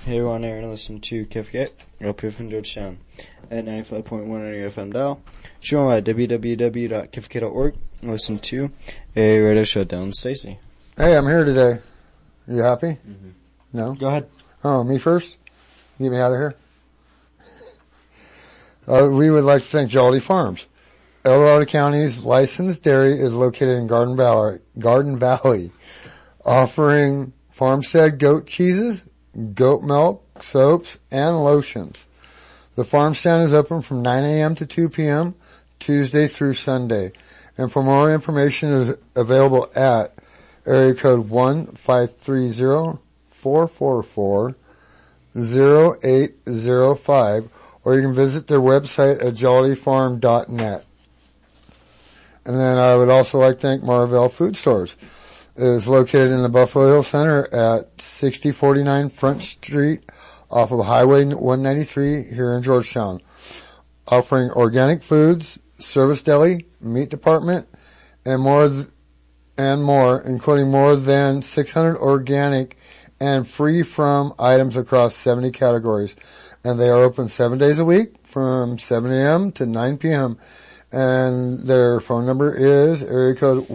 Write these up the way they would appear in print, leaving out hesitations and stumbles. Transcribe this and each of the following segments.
Hey, we're on air and listen to KFK, up here from Georgetown, at 95.1 on your FM dial. Show at www.kfk.org and listen to a radio show. Dylan Stacy. Hey, I'm here today. You happy? Mm-hmm. No? Go ahead. Oh, me first? Get me out of here? We would like to thank Jollity Farms. El Dorado County's licensed dairy is located in Garden Valley, offering farmstead goat cheeses, goat milk, soaps, and lotions. The farm stand is open from 9 a.m. to 2 p.m., Tuesday through Sunday. And for more information is available at area code 1-530-444-0805, or you can visit their website at jollyfarm.net. And then I would also like to thank Marvell Food Stores. It is located in the Buffalo Hill Center at 6049 Front Street off of Highway 193 here in Georgetown. Offering organic foods, service deli, meat department, and more, including more than 600 organic and free from items across 70 categories. And they are open 7 days a week from 7 a.m. to 9 p.m. And their phone number is area code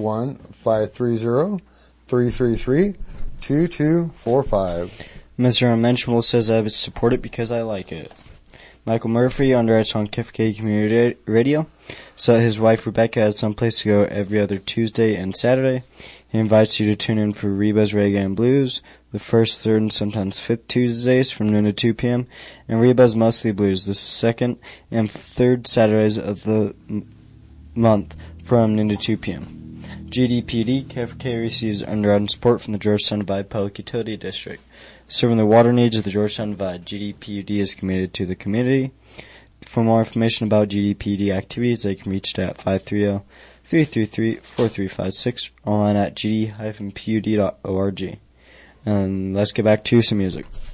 1-530-333-2245. Mr. Unmentionable says I would support it because I like it. Michael Murphy underwrites on KFK Community Radio. So his wife Rebecca has someplace to go every other Tuesday and Saturday. He invites you to tune in for Reba's Reggae and Blues, the first, third, and sometimes fifth Tuesdays from noon to 2 p.m., and Reba's Mostly Blues, the second and third Saturdays of the month from noon to 2 p.m. GDPD, KFK receives underwriting support from the Georgetown Divide Public Utility District. Serving the water needs of the Georgetown Divide, GDPD is committed to the community. For more information about GDPD activities, they can reach at 530-333-4356, online at gd-pud.org. And let's get back to some music.